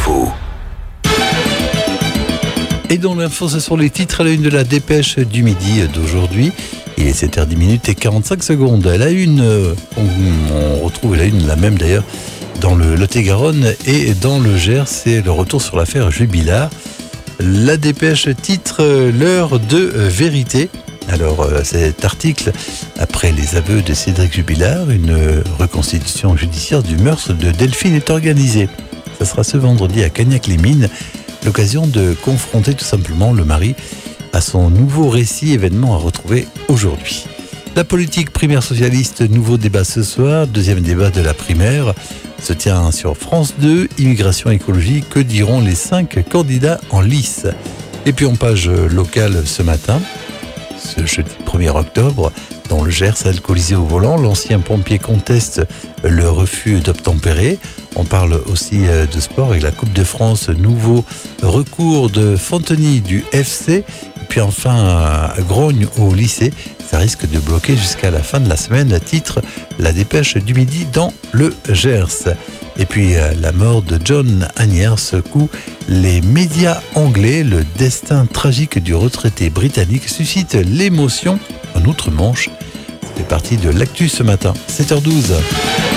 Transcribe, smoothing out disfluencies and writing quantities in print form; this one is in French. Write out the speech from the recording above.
L'info. Et dans l'info, ce sont les titres à la une de la dépêche du midi d'aujourd'hui. Il est 7h10 et 45 secondes. La une, on retrouve la une, la même d'ailleurs, dans le Lot-et-Garonne et dans le Gers. C'est le retour sur l'affaire Jubilard. La dépêche titre l'heure de vérité. Alors cet article, après les aveux de Cédric Jubilard, une reconstitution judiciaire du meurtre de Delphine est organisée. Ça sera ce vendredi à Cagnac-les-Mines, l'occasion de confronter tout simplement le mari à son nouveau récit, événement à retrouver aujourd'hui. La politique primaire socialiste, nouveau débat ce soir, deuxième débat de la primaire, se tient sur France 2, immigration écologie, que diront les 5 candidats en lice. Et puis en page locale ce matin, ce jeudi 1er octobre, dans le Gers, alcoolisé au volant, l'ancien pompier conteste le refus d'obtempérer. On parle aussi de sport avec la Coupe de France, nouveau recours de Fontenay du FC. Et puis enfin, à Grogne au lycée, ça risque de bloquer jusqu'à la fin de la semaine, titre la dépêche du midi dans le Gers. Et puis la mort de John Hanier secoue les médias anglais. Le destin tragique du retraité britannique suscite l'émotion en outre-Manche. C'est parti de l'actu ce matin, 7h12.